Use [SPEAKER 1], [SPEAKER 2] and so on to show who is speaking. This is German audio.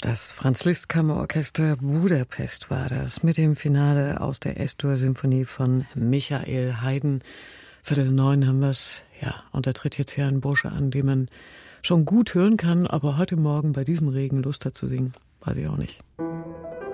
[SPEAKER 1] Das Franz-Liszt-Kammerorchester Budapest war das mit dem Finale aus der S-Dur-Symphonie von Michael Haydn. 8:45 haben wir's. Ja, und da tritt jetzt hier ein Bursche an, den man schon gut hören kann, aber heute Morgen bei diesem Regen Lust hat zu singen, weiß ich auch nicht.